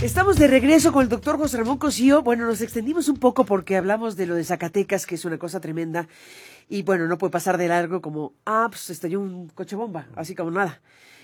Estamos de regreso con el doctor José Ramón Cosío. Bueno, nos extendimos un poco porque hablamos de lo de Zacatecas, que es una cosa tremenda. Y bueno, no puede pasar de largo como, pues estalló un coche bomba, así como nada.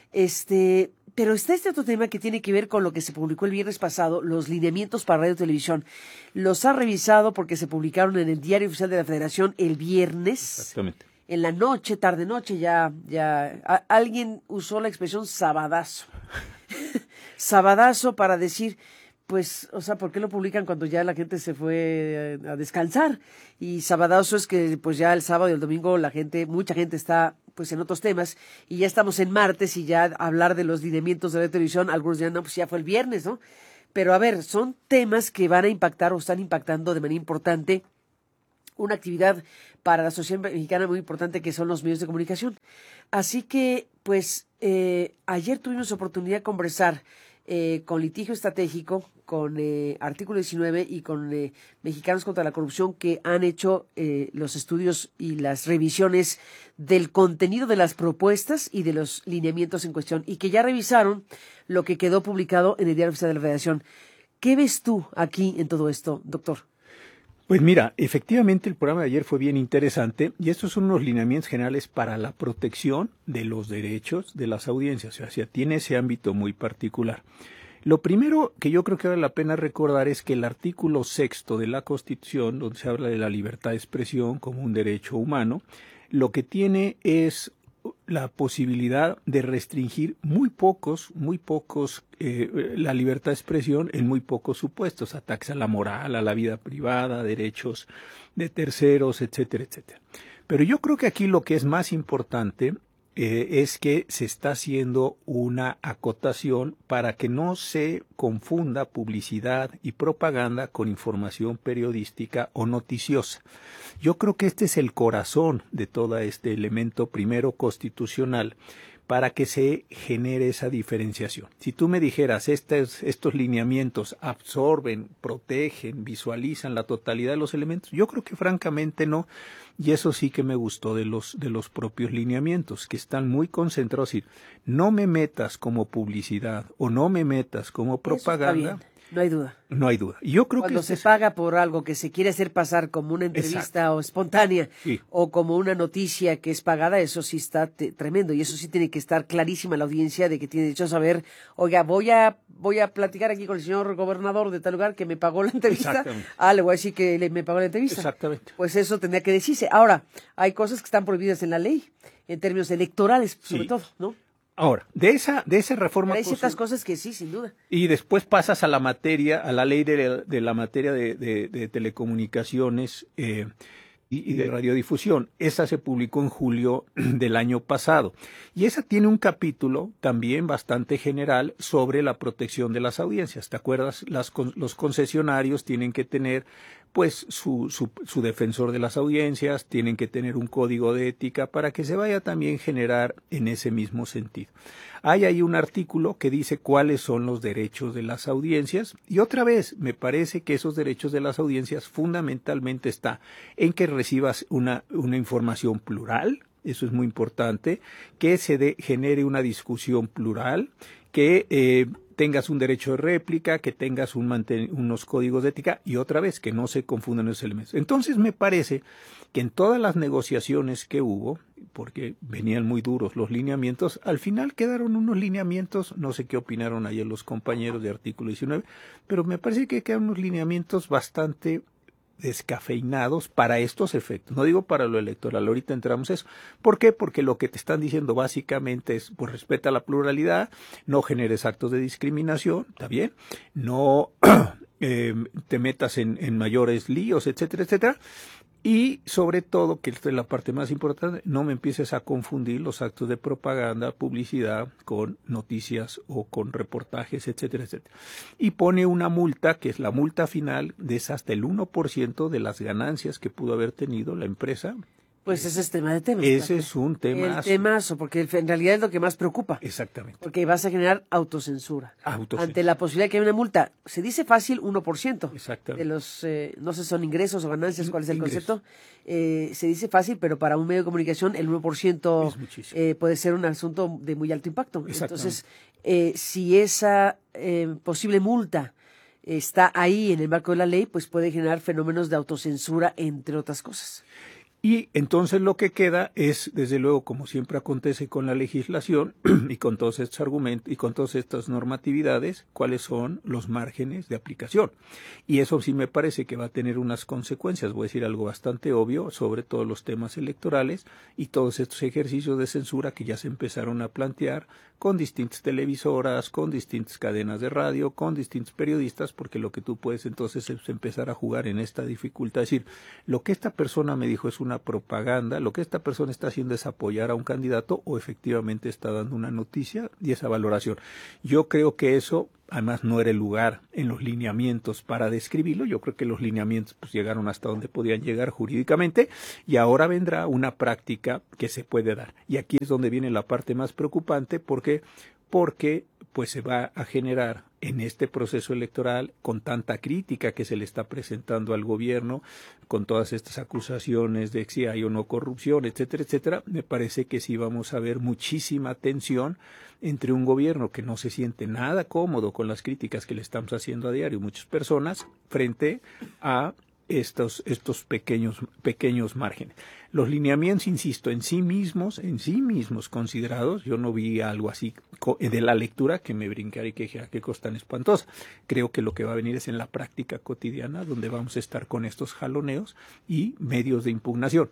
Pero está este otro tema que tiene que ver con lo que se publicó el viernes pasado, los lineamientos para radio y televisión. Los ha revisado porque se publicaron en el Diario Oficial de la Federación el viernes. Exactamente. En la noche, tarde-noche, alguien usó la expresión sabadazo. Sabadazo para decir, pues, o sea, ¿por qué lo publican cuando ya la gente se fue a descansar? Y sabadazo es que, pues, ya el sábado y el domingo mucha gente está, pues, en otros temas, y ya estamos en martes y ya hablar de los lineamientos de la televisión, algunos dirán, no, pues ya fue el viernes, ¿no? Pero, a ver, son temas que van a impactar o están impactando de manera importante una actividad para la sociedad mexicana muy importante que son los medios de comunicación. Así que, pues, ayer tuvimos oportunidad de conversar con Litigio Estratégico, con Artículo 19 y con Mexicanos contra la Corrupción, que han hecho los estudios y las revisiones del contenido de las propuestas y de los lineamientos en cuestión, y que ya revisaron lo que quedó publicado en el Diario Oficial de la Federación. ¿Qué ves tú aquí en todo esto, doctor? Pues mira, efectivamente el programa de ayer fue bien interesante y estos son unos lineamientos generales para la protección de los derechos de las audiencias, o sea, tiene ese ámbito muy particular. Lo primero que yo creo que vale la pena recordar es que el artículo 6 de la Constitución, donde se habla de la libertad de expresión como un derecho humano, lo que tiene es la posibilidad de restringir muy pocos la libertad de expresión en muy pocos supuestos, ataques a la moral, a la vida privada, derechos de terceros, etcétera, etcétera. Pero yo creo que aquí lo que es más importante es que se está haciendo una acotación para que no se confunda publicidad y propaganda con información periodística o noticiosa. Yo creo que este es el corazón de todo este elemento primero constitucional para que se genere esa diferenciación. Si tú me dijeras, estos lineamientos absorben, protegen, visualizan la totalidad de los elementos, yo creo que francamente no, y eso sí que me gustó de los propios lineamientos, que están muy concentrados, es decir, no me metas como publicidad o no me metas como propaganda. No hay duda. No hay duda. Y yo creo Cuando se paga por algo que se quiere hacer pasar como una entrevista Exacto. o espontánea, sí, o como una noticia que es pagada, eso sí está tremendo. Y eso sí tiene que estar clarísima la audiencia de que tiene derecho a saber, oiga, voy a platicar aquí con el señor gobernador de tal lugar que me pagó la entrevista. Le voy a decir que me pagó la entrevista. Exactamente. Pues eso tendría que decirse. Ahora, hay cosas que están prohibidas en la ley, en términos electorales, sobre todo, ¿no? Ahora, de esa reforma... Pero hay ciertas cosas que sí, sin duda. Y después pasas a la ley de la materia de telecomunicaciones y de radiodifusión. Esa se publicó en julio del año pasado. Y esa tiene un capítulo también bastante general sobre la protección de las audiencias. ¿Te acuerdas? Los concesionarios tienen que tener pues su defensor de las audiencias, tienen que tener un código de ética para que se vaya también a generar en ese mismo sentido. Hay ahí un artículo que dice cuáles son los derechos de las audiencias y otra vez me parece que esos derechos de las audiencias fundamentalmente está en que recibas una información plural, eso es muy importante, que se genere una discusión plural, que tengas un derecho de réplica, que tengas unos códigos de ética y otra vez que no se confundan esos elementos. Entonces me parece que en todas las negociaciones que hubo, porque venían muy duros los lineamientos, al final quedaron unos lineamientos, no sé qué opinaron ayer los compañeros de Artículo 19, pero me parece que quedan unos lineamientos bastante descafeinados para estos efectos, no digo para lo electoral, ahorita entramos a eso. ¿Por qué? Porque lo que te están diciendo básicamente es, pues respeta la pluralidad, no generes actos de discriminación, ¿está bien? No te metas en mayores líos, etcétera, etcétera. Y sobre todo, que esta es la parte más importante, no me empieces a confundir los actos de propaganda, publicidad con noticias o con reportajes, etcétera, etcétera. Y pone una multa, que es la multa final, de hasta el 1% de las ganancias que pudo haber tenido la empresa. Pues ese es tema de temas. Ese es un temazo. El temazo, porque en realidad es lo que más preocupa. Exactamente. Porque vas a generar autocensura. Ante la posibilidad de que haya una multa. Se dice fácil 1%. Exactamente. De los, no sé, son ingresos o ganancias, ¿cuál es el concepto? Se dice fácil, pero para un medio de comunicación el 1% puede ser un asunto de muy alto impacto. Entonces, si esa posible multa está ahí en el marco de la ley, pues puede generar fenómenos de autocensura, entre otras cosas. Y entonces lo que queda es, desde luego, como siempre acontece con la legislación y con todos estos argumentos y con todas estas normatividades, cuáles son los márgenes de aplicación. Y eso sí me parece que va a tener unas consecuencias, voy a decir algo bastante obvio, sobre todos los temas electorales y todos estos ejercicios de censura que ya se empezaron a plantear con distintas televisoras, con distintas cadenas de radio, con distintos periodistas, porque lo que tú puedes entonces es empezar a jugar en esta dificultad, es decir, lo que esta persona me dijo es una propaganda, lo que esta persona está haciendo es apoyar a un candidato o efectivamente está dando una noticia y esa valoración. Yo creo que eso además no era el lugar en los lineamientos para describirlo, yo creo que los lineamientos pues llegaron hasta donde podían llegar jurídicamente y ahora vendrá una práctica que se puede dar. Y aquí es donde viene la parte más preocupante porque pues se va a generar en este proceso electoral, con tanta crítica que se le está presentando al gobierno, con todas estas acusaciones de si hay o no corrupción, etcétera, etcétera, me parece que sí vamos a ver muchísima tensión entre un gobierno que no se siente nada cómodo con las críticas que le estamos haciendo a diario muchas personas frente a estos pequeños márgenes. Los lineamientos, insisto, en sí mismos considerados, yo no vi algo así de la lectura que me brincara y que dijera qué cosa tan espantosa. Creo que lo que va a venir es en la práctica cotidiana, donde vamos a estar con estos jaloneos y medios de impugnación.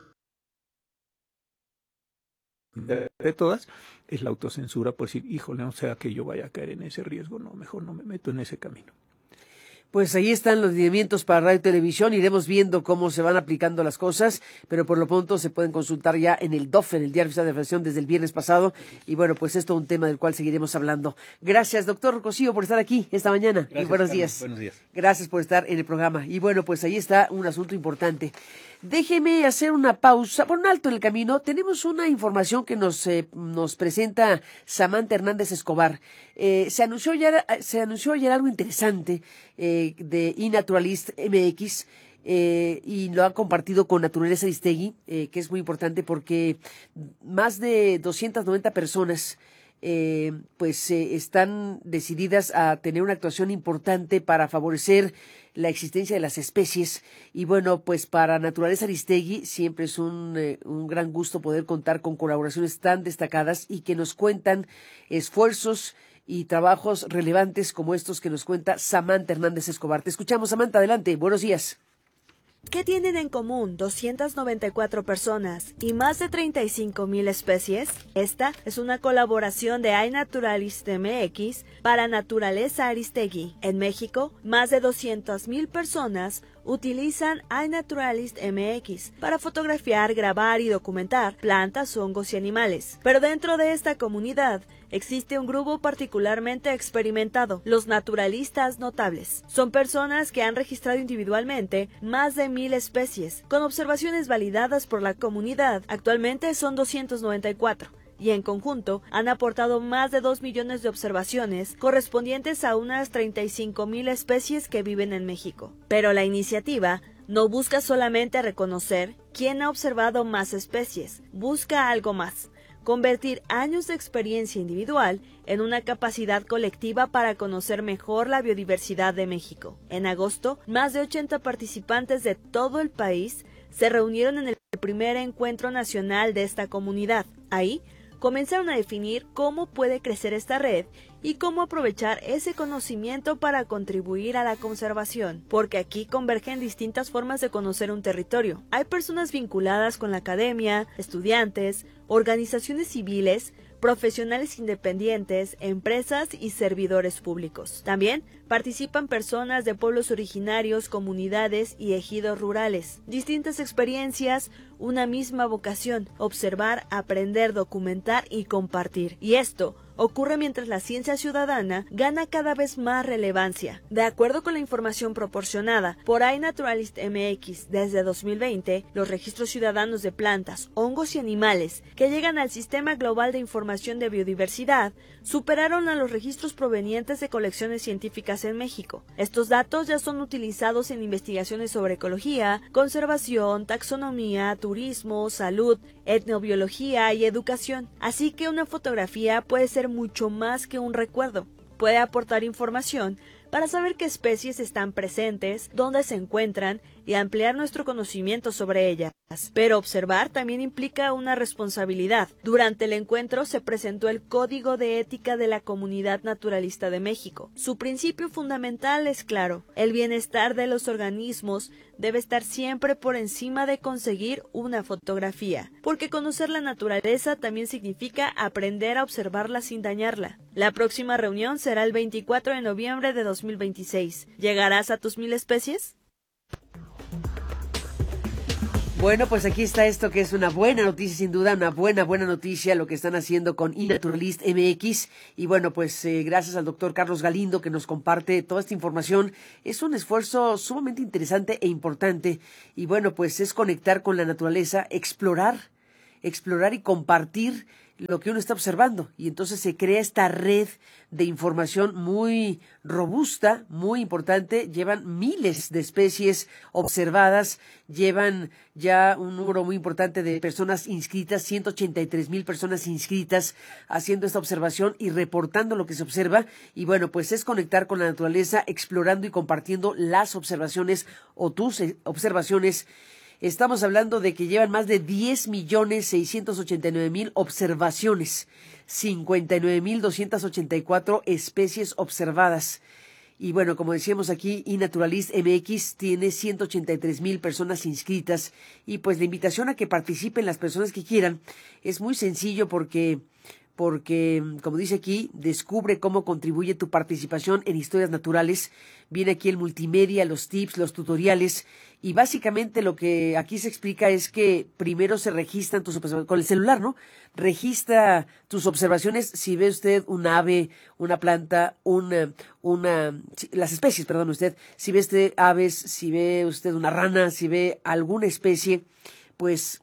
De todas, es la autocensura por decir, híjole, no sea que yo vaya a caer en ese riesgo, no, mejor no me meto en ese camino. Pues ahí están los lineamientos para radio y televisión. Iremos viendo cómo se van aplicando las cosas, pero por lo pronto se pueden consultar ya en el DOF, en el Diario Oficial de la Federación, desde el viernes pasado. Y bueno, pues esto es un tema del cual seguiremos hablando. Gracias, doctor Cosío, por estar aquí esta mañana. Gracias, y buenos Carmen. días. Buenos días. Gracias por estar en el programa. Y bueno, pues ahí está un asunto importante. Déjeme hacer una pausa, un alto en el camino. Tenemos una información que nos presenta Samantha Hernández Escobar. Se anunció ayer algo interesante de iNaturalist MX y lo ha compartido con Naturaleza Aristegui, que es muy importante porque más de 290 personas están decididas a tener una actuación importante para favorecer la existencia de las especies. Y bueno, pues para Naturaleza Aristegui siempre es un gran gusto poder contar con colaboraciones tan destacadas y que nos cuentan esfuerzos y trabajos relevantes como estos que nos cuenta Samantha Hernández Escobar. Te escuchamos, Samantha, adelante. Buenos días. ¿Qué tienen en común 294 personas y más de 35,000 especies? Esta es una colaboración de iNaturalist MX para Naturaleza Aristegui. En México, más de 200,000 personas utilizan iNaturalist MX para fotografiar, grabar y documentar plantas, hongos y animales. Pero dentro de esta comunidad existe un grupo particularmente experimentado, los naturalistas notables. Son personas que han registrado individualmente más de 1,000 especies, con observaciones validadas por la comunidad. Actualmente son 294. Y en conjunto han aportado más de 2 millones de observaciones correspondientes a unas 35,000 especies que viven en México. Pero la iniciativa no busca solamente reconocer quién ha observado más especies, busca algo más: convertir años de experiencia individual en una capacidad colectiva para conocer mejor la biodiversidad de México. En agosto, más de 80 participantes de todo el país se reunieron en el primer encuentro nacional de esta comunidad. Ahí comenzaron a definir cómo puede crecer esta red y cómo aprovechar ese conocimiento para contribuir a la conservación, porque aquí convergen distintas formas de conocer un territorio. Hay personas vinculadas con la academia, estudiantes, organizaciones civiles, profesionales independientes, empresas y servidores públicos. También participan personas de pueblos originarios, comunidades y ejidos rurales. Distintas experiencias, una misma vocación: observar, aprender, documentar y compartir. Y esto ocurre mientras la ciencia ciudadana gana cada vez más relevancia. De acuerdo con la información proporcionada por iNaturalist MX, desde 2020, los registros ciudadanos de plantas, hongos y animales que llegan al Sistema Global de Información de Biodiversidad superaron a los registros provenientes de colecciones científicas en México. Estos datos ya son utilizados en investigaciones sobre ecología, conservación, taxonomía, turismo, salud, etnobiología y educación. Así que una fotografía puede ser mucho más que un recuerdo. puede aportar información para saber qué especies están presentes, dónde se encuentran y ampliar nuestro conocimiento sobre ellas. Pero observar también implica una responsabilidad. Durante el encuentro se presentó el Código de Ética de la Comunidad Naturalista de México. Su principio fundamental es claro: el bienestar de los organismos debe estar siempre por encima de conseguir una fotografía, porque conocer la naturaleza también significa aprender a observarla sin dañarla. La próxima reunión será el 24 de noviembre de 2026. ¿Llegarás a tus 1000 especies? Bueno, pues aquí está esto que es una buena noticia, sin duda, una buena noticia lo que están haciendo con iNaturalist MX. Y bueno, pues gracias al doctor Carlos Galindo que nos comparte toda esta información. Es un esfuerzo sumamente interesante e importante. Y bueno, pues es conectar con la naturaleza, explorar y compartir lo que uno está observando, y entonces se crea esta red de información muy robusta, muy importante. Llevan miles de especies observadas, llevan ya un número muy importante de personas inscritas, 183,000 personas inscritas haciendo esta observación y reportando lo que se observa. Y bueno, pues es conectar con la naturaleza, explorando y compartiendo las observaciones o tus observaciones. Estamos hablando de que llevan más de 10,689,000 observaciones, 59,284 especies observadas. Y bueno, como decíamos aquí, iNaturalist MX tiene 183,000 personas inscritas. Y pues la invitación a que participen las personas que quieran es muy sencillo porque, como dice aquí, descubre cómo contribuye tu participación en historias naturales. Viene aquí el multimedia, los tips, los tutoriales, y básicamente lo que aquí se explica es que primero se registran tus observaciones con el celular, ¿no? Registra tus observaciones. Si ve usted un ave, una planta, las especies, perdón, si ve usted aves, si ve usted una rana, si ve alguna especie, pues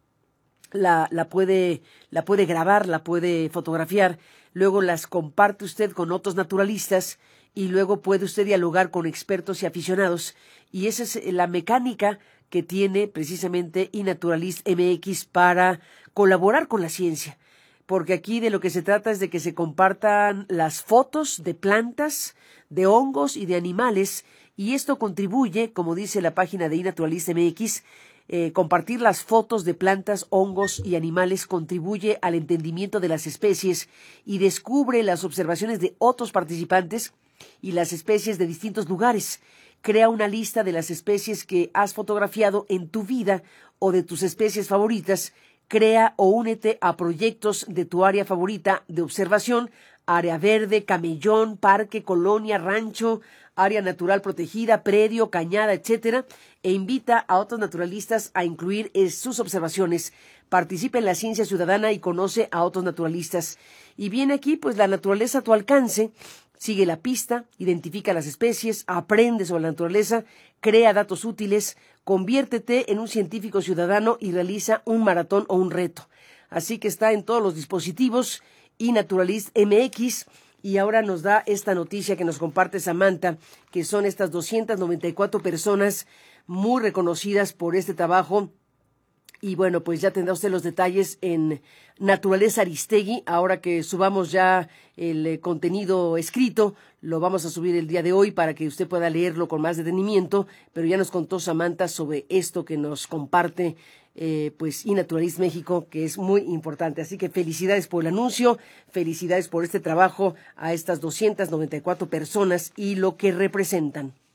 la puede grabar, la puede fotografiar, luego las comparte usted con otros naturalistas y luego puede usted dialogar con expertos y aficionados, y esa es la mecánica que tiene precisamente iNaturalist MX para colaborar con la ciencia, porque aquí de lo que se trata es de que se compartan las fotos de plantas, de hongos y de animales, y esto contribuye, como dice la página de iNaturalist MX, compartir las fotos de plantas, hongos y animales contribuye al entendimiento de las especies y descubre las observaciones de otros participantes y las especies de distintos lugares. Crea una lista de las especies que has fotografiado en tu vida o de tus especies favoritas. Crea o únete a proyectos de tu área favorita de observación: área verde, camellón, parque, colonia, rancho, área natural protegida, predio, cañada, etcétera, e invita a otros naturalistas a incluir sus observaciones. Participa en la ciencia ciudadana y conoce a otros naturalistas. Y viene aquí, pues, la naturaleza a tu alcance. Sigue la pista, identifica las especies, aprende sobre la naturaleza, crea datos útiles, conviértete en un científico ciudadano y realiza un maratón o un reto. Así que está en todos los dispositivos iNaturalist MX. Y ahora nos da esta noticia que nos comparte Samantha, que son estas 294 personas muy reconocidas por este trabajo. Y bueno, pues ya tendrá usted los detalles en Naturaleza Aristegui. Ahora que subamos ya el contenido escrito, lo vamos a subir el día de hoy para que usted pueda leerlo con más detenimiento. Pero ya nos contó Samantha sobre esto que nos comparte pues iNaturalist México, que es muy importante. Así que felicidades por el anuncio, felicidades por este trabajo a estas 294 personas y lo que representan.